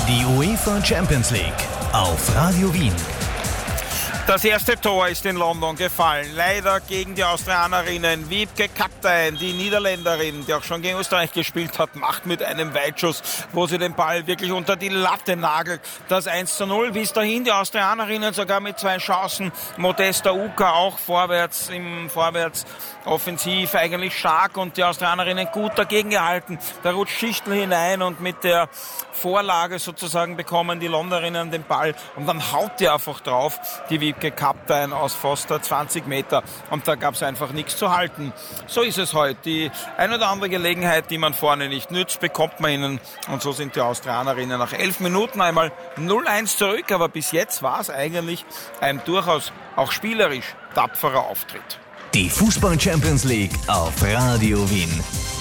Die UEFA Champions League auf Radio Wien. Das erste Tor ist in London gefallen. Leider gegen die Austrianerinnen. Wiebke Kaptein, die Niederländerin, die auch schon gegen Österreich gespielt hat, macht mit einem Weitschuss, wo sie den Ball wirklich unter die Latte nagelt. Das 1:0. Bis dahin die Austrianerinnen sogar mit 2 Chancen. Modesta Uka auch vorwärts offensiv eigentlich stark und die Austrianerinnen gut dagegen gehalten. Da rutscht Schichtl hinein und mit der Vorlage sozusagen bekommen die Londonerinnen den Ball und dann haut die einfach drauf, die Wiebke Kaptein aus Foster 20 Meter und da gab es einfach nichts zu halten. So ist es heute. Die ein oder andere Gelegenheit, die man vorne nicht nützt, bekommt man ihnen und so sind die Austrianerinnen nach 11 Minuten einmal 0:1 zurück, aber bis jetzt war es eigentlich ein durchaus auch spielerisch tapferer Auftritt. Die Fußball Champions League auf Radio Wien.